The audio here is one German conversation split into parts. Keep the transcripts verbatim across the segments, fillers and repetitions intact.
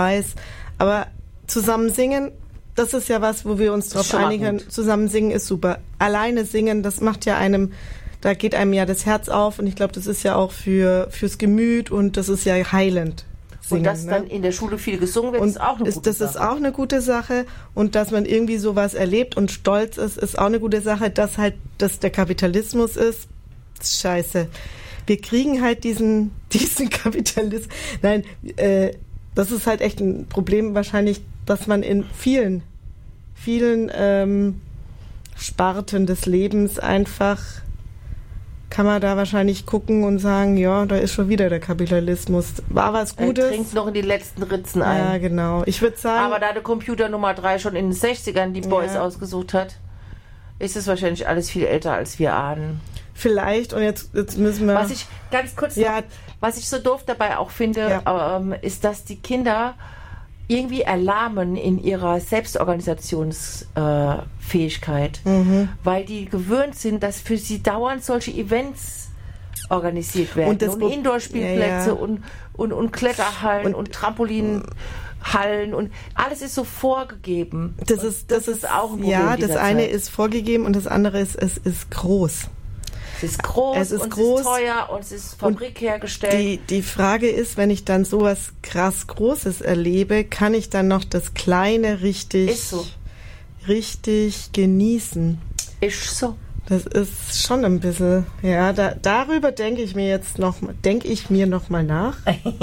weiß. Aber zusammen singen, das ist ja was, wo wir uns drauf einigen. Zusammen singen ist super. Alleine singen, das macht ja einem, da geht einem ja das Herz auf. Und ich glaube, das ist ja auch für fürs Gemüt und das ist ja heilend. Singen, und dass ne? dann in der Schule viel gesungen wird, und ist auch eine ist, gute das Sache. Das ist auch eine gute Sache. Und dass man irgendwie sowas erlebt und stolz ist, ist auch eine gute Sache. Dass halt, dass der Kapitalismus ist, ist scheiße. Wir kriegen halt diesen, diesen Kapitalismus. Nein, äh, das ist halt echt ein Problem wahrscheinlich, dass man in vielen, vielen ähm, Sparten des Lebens einfach, kann man da wahrscheinlich gucken und sagen, ja, da ist schon wieder der Kapitalismus. War was Gutes. Er trinkt noch in die letzten Ritzen ein. Ja, genau. Ich würde sagen... Aber da der Computer Nummer drei schon in den sechzigern die Boys ja. ausgesucht hat, ist es wahrscheinlich alles viel älter, als wir ahnen. Vielleicht, und jetzt, jetzt müssen wir... Was ich ganz kurz ja. noch, was ich so doof dabei auch finde, ja. ähm, ist, dass die Kinder irgendwie erlahmen in ihrer Selbstorganisationsfähigkeit, äh, mhm. weil die gewöhnt sind, dass für sie dauernd solche Events organisiert werden. Und, und Indoor-Spielplätze ja, ja. Und, und, und Kletterhallen und, und Trampolinhallen und alles ist so vorgegeben. Das ist, das, das ist auch ein Problem. Ja, das eine Zeit. Ist vorgegeben und das andere ist, es ist groß. Es ist groß es ist und groß, es ist teuer und es ist Fabrik hergestellt. Die, die Frage ist, wenn ich dann sowas krass Großes erlebe, kann ich dann noch das Kleine richtig, ist so. richtig genießen? Ist so. Das ist schon ein bisschen, ja, da, darüber denke ich mir jetzt noch, denke ich mir noch mal nach.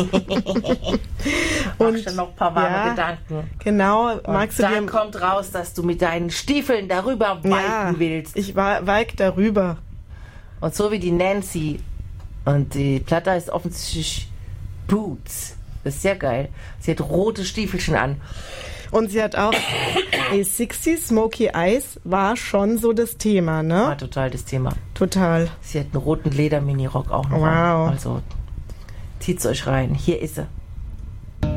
Und dann noch ein paar warme ja, Gedanken. Genau. Und magst du dann dir, kommt raus, dass du mit deinen Stiefeln darüber walken ja, willst. Ich walk darüber. Und so wie die Nancy. Und die Platte heißt offensichtlich Boots. Das ist sehr geil. Sie hat rote Stiefelchen an. Und sie hat auch, die sechzig Smoky Eyes war schon so das Thema, ne? War total das Thema. Total. Sie hat einen roten Leder-Mini-Rock auch noch wow. an. Also zieht's euch rein. Hier ist sie.